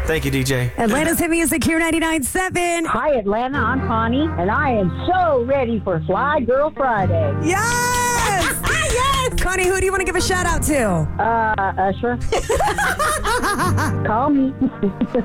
Thank you, DJ. Atlanta's Hit Music here, 99.7. Hi, Atlanta. I'm Connie, and I am so ready for Fly Girl Friday. Yes! Yes! Connie, who do you want to give a shout out to? Usher. Call me.